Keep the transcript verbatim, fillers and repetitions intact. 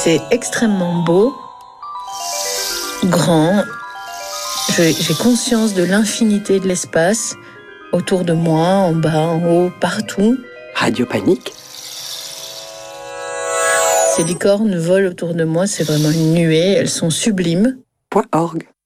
C'est extrêmement beau, grand. Je, j'ai conscience de l'infinité de l'espace autour de moi, en bas, en haut, partout. Radio Panique. Ces licornes volent autour de moi, c'est vraiment une nuée, elles sont sublimes. Point org.